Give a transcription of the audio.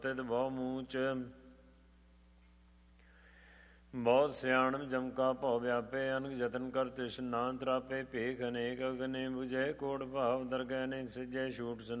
ਤਿਤ ਬਹੁ ਮੂਚ ਬਹੁਤ ਸਿਆਣਮ ਜਮਕਾ ਭਉ ਵਿਆਪੇ ਅਨਕ ਜਤਨ ਕਰ ਤ੍ਰਿਸ਼ਨ ਨਾ ਤਰਾਪੇ ਭੇਖ ਅਨੇਕ ਅਗਨੇ ਬੁਝੈ ਕੋਟ ਭਾਵ ਦਰਗਹਿ ਨੇ ਸਿਜੈ ਛੂਟ